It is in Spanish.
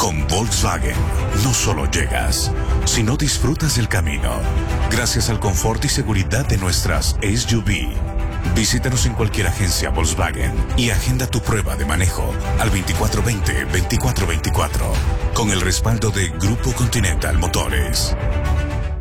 Con Volkswagen, no solo llegas, sino disfrutas del camino, gracias al confort y seguridad de nuestras SUV. Visítanos en cualquier agencia Volkswagen y agenda tu prueba de manejo al 2420-2424, con el respaldo de Grupo Continental Motores.